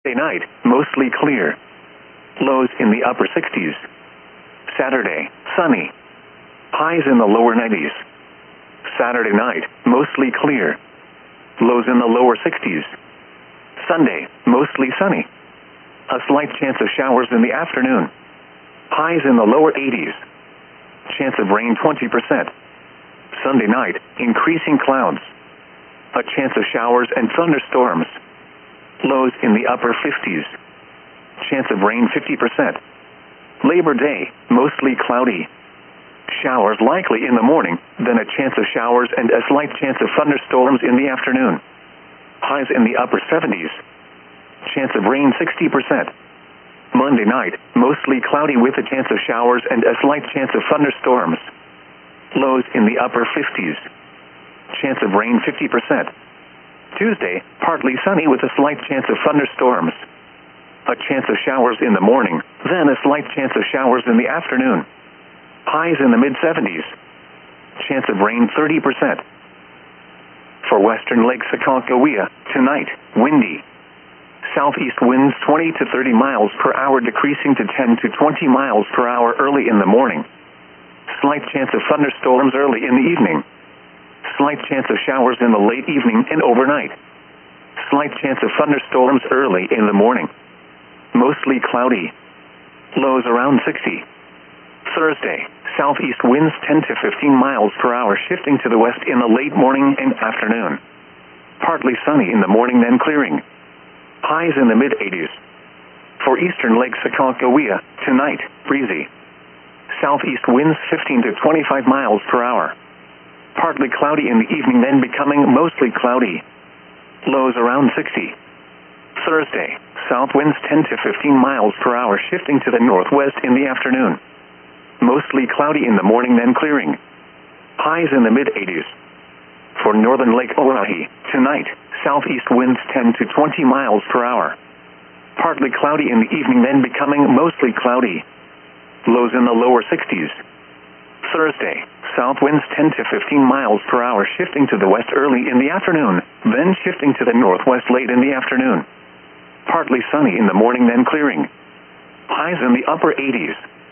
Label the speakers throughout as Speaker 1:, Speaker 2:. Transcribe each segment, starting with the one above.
Speaker 1: Night, mostly clear. Lows in the upper 60s. Saturday, sunny. Highs in the lower 90s. Saturday night, mostly clear. Lows in the lower 60s. Sunday, mostly sunny. A slight chance of showers in the afternoon. Highs in the lower 80s. Chance of rain 20%. Sunday night, increasing clouds. A chance of showers and thunderstorms. Lows in the upper 50s. Chance of rain 50%. Labor Day, mostly cloudy. Showers likely in the morning, then a chance of showers and a slight chance of thunderstorms in the afternoon. Highs in the upper 70s. Chance of rain 60%. Monday night, mostly cloudy with a chance of showers and a slight chance of thunderstorms. Lows in the upper 50s. Chance of rain 50%. Tuesday, partly sunny with a slight chance of thunderstorms. A chance of showers in the morning, then a slight chance of showers in the afternoon. Highs in the mid-70s. Chance of rain 30%. For western Lake Sakakawea, tonight, windy. Southeast winds 20 to 30 miles per hour decreasing to 10 to 20 miles per hour early in the morning. Slight chance of thunderstorms early in the evening. Slight chance of showers in the late evening and overnight. Slight chance of thunderstorms early in the morning. Mostly cloudy. Lows around 60. Thursday, southeast winds 10 to 15 miles per hour shifting to the west in the late morning and afternoon. Partly sunny in the morning then clearing. Highs in the mid-80s. For eastern Lake Sakakawea, tonight, breezy. Southeast winds 15 to 25 miles per hour. Partly cloudy in the evening then becoming mostly cloudy. Lows around 60. Thursday, south winds 10 to 15 miles per hour shifting to the northwest in the afternoon. Mostly cloudy in the morning then clearing. Highs in the mid-80s. For northern Lake Oahe, tonight, southeast winds 10 to 20 miles per hour. Partly cloudy in the evening then becoming mostly cloudy. Lows in the lower 60s. Thursday, south winds 10 to 15 miles per hour shifting to the west early in the afternoon, then shifting to the northwest late in the afternoon. Partly sunny in the morning then clearing. Highs in the upper 80s.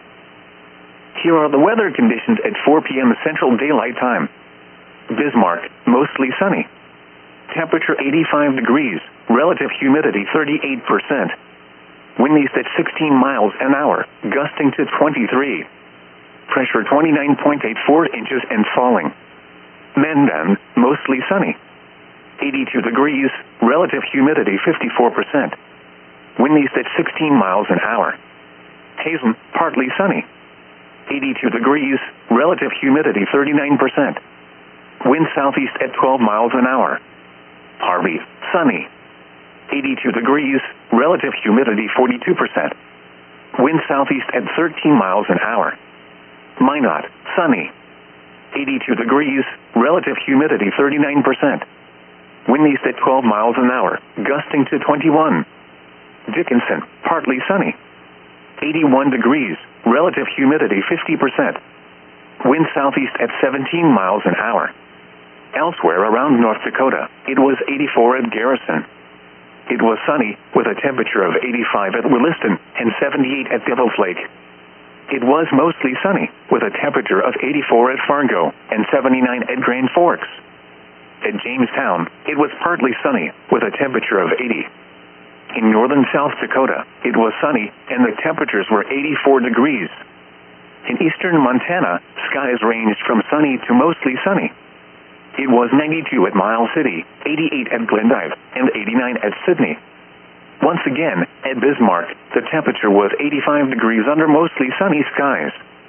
Speaker 1: Here are the weather conditions at 4 p.m. Central Daylight Time. Bismarck, mostly sunny. Temperature 85 degrees, relative humidity 38%. Wind east at 16 miles an hour, gusting to 23. Pressure 29.84 inches and falling. Mandan, mostly sunny. 82 degrees, relative humidity 54%. Wind east at 16 miles an hour. Hazen, partly sunny. 82 degrees, relative humidity 39%. Wind southeast at 12 miles an hour. Harvey, sunny. 82 degrees, relative humidity 42%. Wind southeast at 13 miles an hour. Minot, sunny. 82 degrees, relative humidity 39%. Wind east at 12 miles an hour, gusting to 21. Dickinson, partly sunny. 81 degrees, relative humidity 50%. Wind southeast at 17 miles an hour. Elsewhere around North Dakota, it was 84 at Garrison. It was sunny, with a temperature of 85 at Williston and 78 at Devil's Lake. It was mostly sunny, with a temperature of 84 at Fargo and 79 at Grand Forks. At Jamestown, it was partly sunny, with a temperature of 80. In northern South Dakota, it was sunny, and the temperatures were 84 degrees. In eastern Montana, skies ranged from sunny to mostly sunny. It was 92 at Miles City, 88 at Glendive, and 89 at Sydney. Once again, at Bismarck, the temperature was 85 degrees under mostly sunny skies.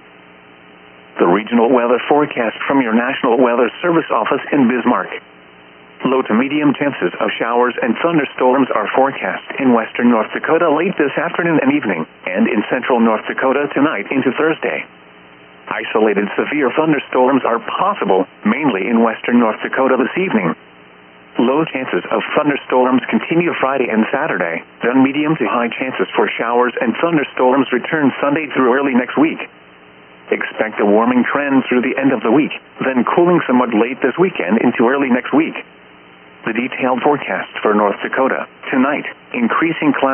Speaker 1: The regional weather forecast from your National Weather Service office in Bismarck. Low to medium chances of showers and thunderstorms are forecast in western North Dakota late this afternoon and evening, and in central North Dakota tonight into Thursday. Isolated severe thunderstorms are possible, mainly in western North Dakota this evening. Low chances of thunderstorms continue Friday and Saturday, then medium to high chances for showers and thunderstorms return Sunday through early next week. Expect a warming trend through the end of the week, then cooling somewhat late this weekend into early next week. The detailed forecast for North Dakota. Tonight, increasing clouds.